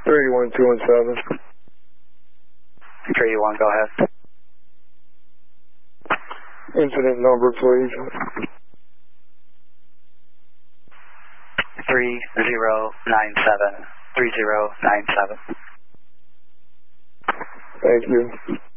381-217. 381, go ahead. Incident number, please. 3097. 3097. Thank you.